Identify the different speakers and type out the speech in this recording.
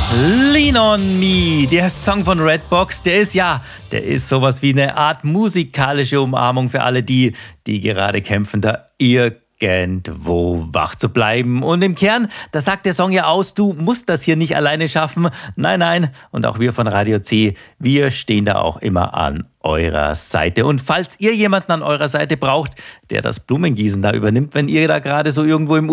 Speaker 1: Lean on Me, der Song von Redbox, der ist sowas wie eine Art musikalische Umarmung für alle die gerade kämpfen, da irgendwo wach zu bleiben. Und im Kern, da sagt der Song ja aus, du musst das hier nicht alleine schaffen. Nein, nein. Und auch wir von Radio C, wir stehen da auch immer an eurer Seite. Und falls ihr jemanden an eurer Seite braucht, der das Blumengießen da übernimmt, wenn ihr da gerade so irgendwo im